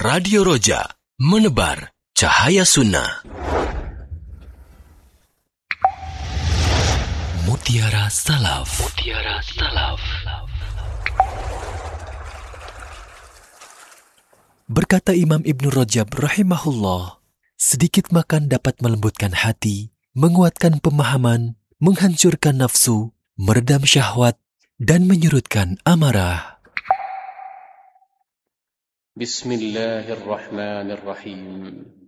Radio Roja, menebar cahaya sunnah. Mutiara Salaf. Mutiara Salaf. Berkata Imam Ibnu Rajab rahimahullah, sedikit makan dapat melembutkan hati, menguatkan pemahaman, menghancurkan nafsu, meredam syahwat, dan menyurutkan amarah. Bismillahirrahmanirrahim.